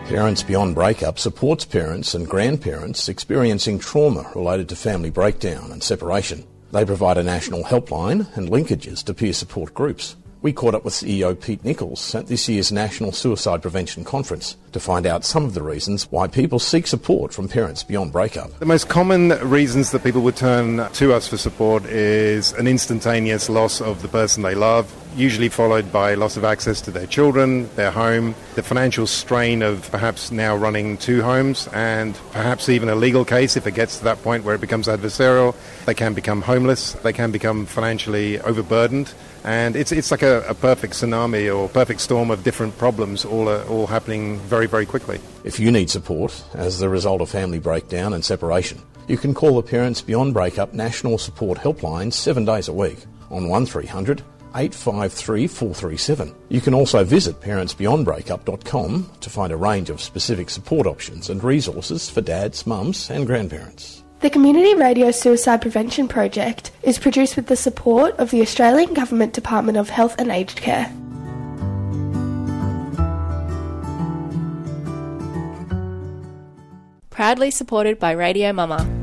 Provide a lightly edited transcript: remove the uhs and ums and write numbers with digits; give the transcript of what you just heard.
Parents Beyond Breakup supports parents and grandparents experiencing trauma related to family breakdown and separation. They provide a national helpline and linkages to peer support groups. We caught up with CEO Pete Nichols at this year's National Suicide Prevention Conference to find out some of the reasons why people seek support from Parents Beyond Breakup. The most common reasons that people would turn to us for support is an instantaneous loss of the person they love, usually followed by loss of access to their children, their home, the financial strain of perhaps now running two homes, and perhaps even a legal case if it gets to that point where it becomes adversarial. They can become homeless, they can become financially overburdened, and it's like a perfect tsunami or perfect storm of different problems all happening very, very quickly. If you need support as the result of family breakdown and separation, you can call the Parents Beyond Breakup National Support Helpline 7 days a week on 1300 853 437. You can also visit parentsbeyondbreakup.com to find a range of specific support options and resources for dads, mums and grandparents. The Community Radio Suicide Prevention Project is produced with the support of the Australian Government Department of Health and Aged Care. Proudly supported by Radio Mama.